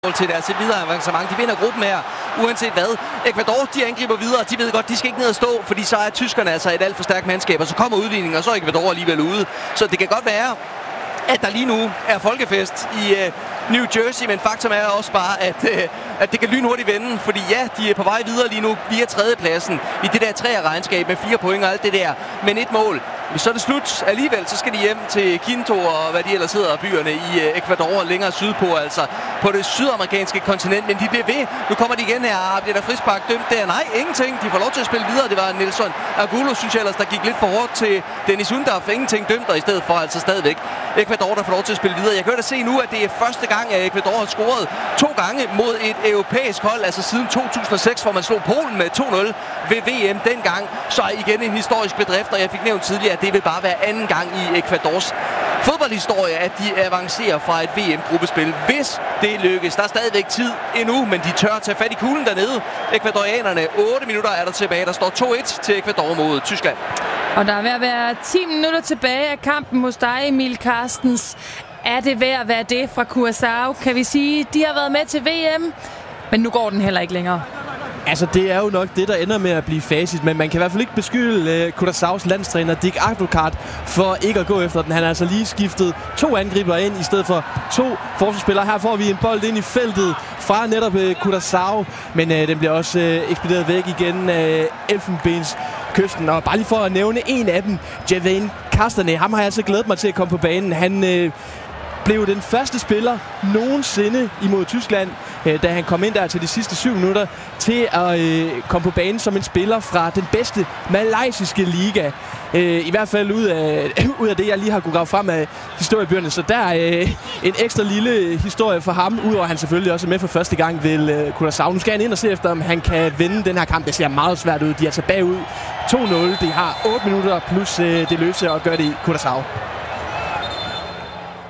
til deres videre avancement. De vinder gruppen her, uanset hvad. Ecuador, de angriber videre. De ved godt, de skal ikke ned og stå, fordi så er tyskerne altså et alt for stærkt mandskab, og så kommer udligningen, og så er Ecuador alligevel ude. Så det kan godt være, at der lige nu er folkefest i New Jersey, men faktum er også bare, at det kan lynhurtigt vende, fordi ja, de er på vej videre lige nu via tredjepladsen i det der træerregnskab med 4 point og alt det der, men et mål. Så er det slut. Alligevel så skal de hjem til Quito og hvad de ellers hedder, byerne i Ecuador længere sydpå, altså på det sydamerikanske kontinent, men de bliver ved. Nu kommer de igen her. Bliver der frispark dømt der? Nej, ingenting. De får lov til at spille videre. Det var Nelson Angulo, synes jeg ellers, der gik lidt for hårdt til Dennis Undarf. Ingenting dømt, og i stedet for altså stadigvæk Ecuador, der får lov til at spille videre. Jeg kan da se nu, at det er første gang, at Ecuador har scoret 2 gange mod et europæisk hold, altså siden 2006, hvor man slog Polen med 2-0 ved VM dengang. Så igen en historisk bedrift, og jeg fik nævnt tidligere, at det vil bare være anden gang i Ecuadors fodboldhistorie, at de avancerer fra et VM-gruppespil. Hvis det lykkes, der er stadigvæk tid endnu, men de tør tage fat i kuglen dernede. Ecuadorianerne, 8 minutter er der tilbage. Der står 2-1 til Ecuador mod Tyskland. Og der er ved at være 10 minutter tilbage af kampen hos dig, Emil Carstens. Er det ved at være det fra Curaçao? Kan vi sige, de har været med til VM, men nu går den heller ikke længere. Altså, det er jo nok det, der ender med at blive facit, men man kan i hvert fald ikke beskylde Curaçaos landstræner Dick Advocaat for ikke at gå efter den. Han har altså lige skiftet 2 angriber ind i stedet for 2 forsvarsspillere. Her får vi en bold ind i feltet fra netop Curaçao, men den bliver også ekspederet væk igen af Elfenbenskysten. Og bare lige for at nævne en af dem, Javain Castanet, ham har jeg altså glædet mig til at komme på banen. Han blev den første spiller nogensinde imod Tyskland, da han kom ind der til de sidste 7 minutter, til at komme på banen som en spiller fra den bedste malaysiske liga. I hvert fald ud af det, jeg lige har kunne grave frem af historiebøgerne. Så der er en ekstra lille historie for ham, udover at han selvfølgelig også er med for første gang ved Curaçao. Nu skal han ind og se efter, om han kan vinde den her kamp. Det ser meget svært ud. De er altså bagud 2-0. De har 8 minutter plus det løse at gøre det i Curaçao.